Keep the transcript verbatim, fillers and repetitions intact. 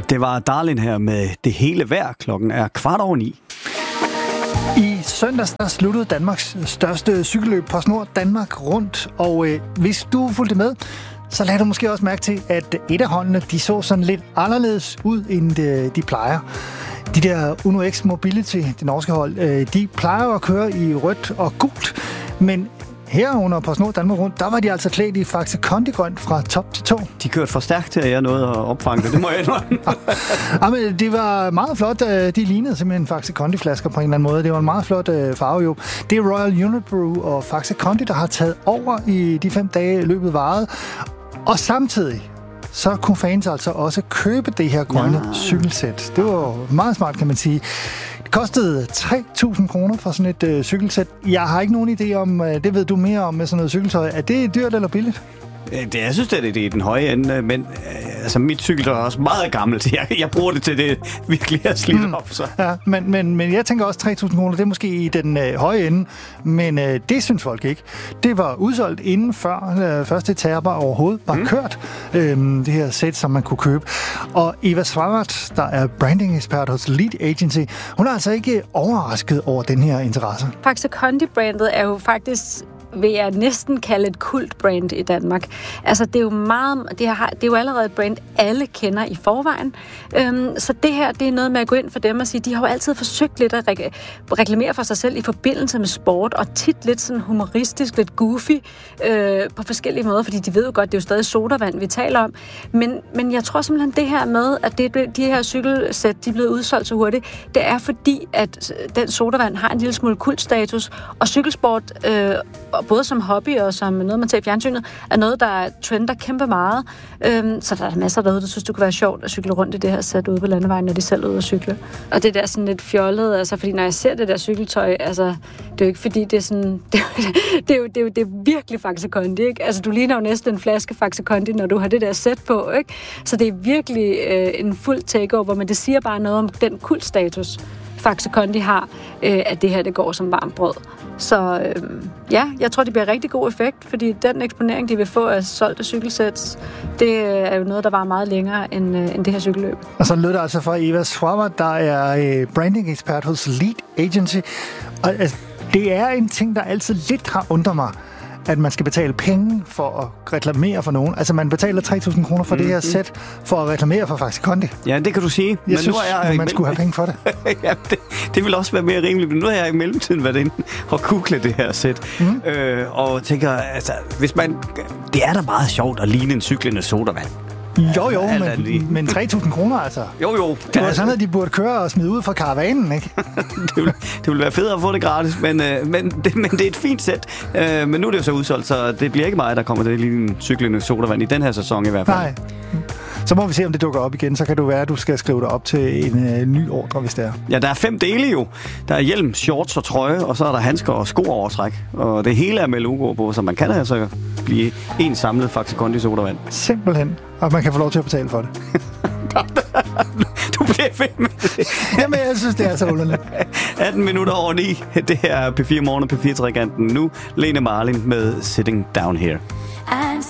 Det var Darlin her med Det hele vejr. Klokken er kvart over ni. I søndags der sluttede Danmarks største cykelløb PostNord Danmark rundt, og øh, hvis du fulgte med, så lagde du måske også mærke til, at et af holdene, de så sådan lidt anderledes ud, end de, de plejer. De der Uno X Mobility, det norske hold, øh, de plejer at køre i rødt og gult, men her under PostNord Danmark rundt, der var de altså klædt i Faxe Kondi-grønt fra top til tå. De kørte for stærkt til, at jeg nåede at opfange det. Det må jeg indrømme. Ja, men det var meget flot. De lignede simpelthen Faxe Kondi-flasker på en eller anden måde. Det var en meget flot farve jo. Det er Royal Unibrew og Faxe Kondi, der har taget over i de fem dage løbet varede. Og samtidig så kunne fans altså også købe det her grønne ja. cykelsæt. Det var meget smart, kan man sige. Det kostede tre tusind kroner for sådan et øh, cykelsæt. Jeg har ikke nogen idé om, øh, det ved du mere om med sådan noget cykletøj. Er det dyrt eller billigt? Det, jeg synes, det er, det er den høje ende, men øh, altså, mit cykeltøj er også meget gammelt. Jeg, jeg bruger det til det virkelig er slidt mm. op. Så. Ja, men, men, men jeg tænker også tre tusind kroner, det er måske i den øh, høje ende, men øh, det synes folk ikke. Det var udsolgt inden før øh, første etape overhovedet var mm. kørt, øh, det her sæt, som man kunne købe. Og Eva Svavart, der er branding-ekspert hos Lead Agency, hun er altså ikke overrasket over den her interesse. Faxe Kondi-brandet er jo faktisk, vil jeg næsten kalde et kult-brand i Danmark. Altså, det er jo meget, det, har, det er jo allerede et brand, alle kender i forvejen. Øhm, så det her, det er noget med at gå ind for dem og sige, de har jo altid forsøgt lidt at re- reklamere for sig selv i forbindelse med sport, og tit lidt sådan humoristisk, lidt goofy øh, på forskellige måder, fordi de ved jo godt, det er jo stadig sodavand, vi taler om. Men, men jeg tror simpelthen, det her med, at det, de her cykelsæt, de er blevet udsolgt så hurtigt, det er fordi, at den sodavand har en lille smule kultstatus, og cykelsport øh, både som hobby og som noget, man tager i fjernsynet, er noget, der trender kæmpe meget. Øhm, så der er masser derude, der synes, det kunne være sjovt at cykle rundt i det her sæt ude på landevejen, når de selv er ude at cykle. Og det der sådan lidt fjollet, altså, fordi når jeg ser det der cykeltøj, altså, det er jo ikke fordi, det er sådan, det, det, er, jo, det, er, jo, det er virkelig Faxe Kondi, ikke? Altså, du ligner jo næsten en flaske Faxe Kondi, når du har det der sæt på, ikke? Så det er virkelig øh, en fuld takeover, men det siger bare noget om den kultstatus, Faxe Kondi har, øh, at det her, det går som varmt brød. Så øh, ja, jeg tror, det bliver rigtig god effekt, fordi den eksponering, de vil få af solgte cykelsæt, det er jo noget, der var meget længere end, øh, end det her cykelløb. Og så lød det altså fra Eva Svavart, der er øh, branding-ekspert hos Lead Agency. Og altså, det er en ting, der altid lidt har undret mig, at man skal betale penge for at reklamere for nogen. Altså, man betaler tre tusind kroner for mm, det her sæt for at reklamere for Faxe Kondi. Ja, det kan du sige. Jeg men synes, nu er jeg man mellem... skulle have penge for det. ja, det, det vil også være mere rimeligt, men nu har jeg i mellemtiden været inde og google det her sæt. Mm. Øh, og tænker, altså, hvis man... Det er da meget sjovt at ligne en cyklende sodavand. Jo, jo, ja, men, men tre tusind kroner, altså. Jo, jo. Det var ja, sådan, at de burde køre og smide ud fra karavanen, ikke? det, ville, det ville være federe at få det gratis, men, øh, men, det, men det er et fint sæt. Øh, men nu er det jo så udsolgt, så det bliver ikke mig, der kommer til at ligne en cyklende sodavand i den her sæson i hvert fald. Nej. Så må vi se, om det dukker op igen. Så kan det være, at du skal skrive dig op til en øh, ny ordre, hvis det er. Ja, der er fem dele jo. Der er hjelm, shorts og trøje, og så er der handsker og skoovertræk. Og det hele er med logo på, så man kan altså blive en samlet Faxe Kondi sodavand. Simpelthen. Og man kan få lov til at betale for det. Du bliver ved med det. Jamen, jeg synes, det er så underligt. atten minutter over ni. Det her er P fire Morgen og P fire Trekanten. Nu Lene Marlin med Sitting Down Here.